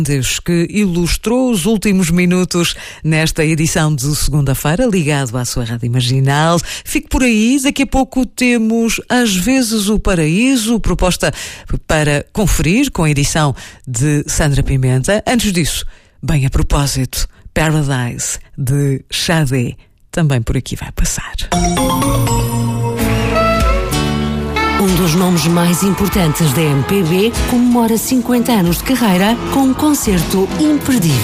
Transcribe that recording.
que ilustrou os últimos minutos nesta edição de segunda-feira, ligado à sua Rádio Marginal. Fique por aí, daqui a pouco temos Às vezes o Paraíso, proposta para conferir com a edição de Sandra Pimenta. Antes disso, bem a propósito, Paradise de Xadé também por aqui vai passar. Um dos nomes mais importantes da MPB comemora 50 anos de carreira com um concerto imperdível.